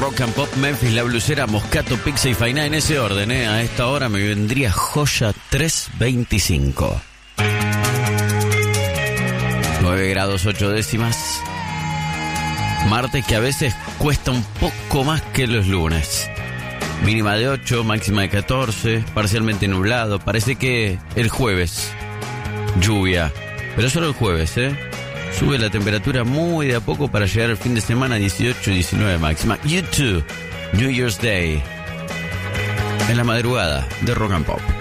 Rock and Pop, Memphis, La Blusera, Moscato, Pizza y Fainá, en ese orden, A esta hora me vendría Joya 325. 9 grados 8 décimas. Martes que a veces cuesta un poco más que los lunes. Mínima de 8, máxima de 14, parcialmente nublado. Parece que el jueves, lluvia. Pero solo el jueves, Sube la temperatura muy de a poco para llegar al fin de semana 18 y 19 máxima. U2, New Year's Day. En la madrugada de Rock and Pop.